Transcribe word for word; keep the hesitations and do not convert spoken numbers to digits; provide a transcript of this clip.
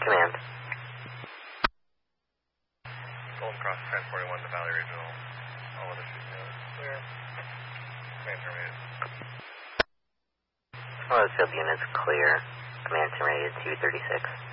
Command. Golden Cross, ten forty-one to Valley Regional. All other shooting units clear. Command terminated. All other field units clear. Command terminated two thirty-six.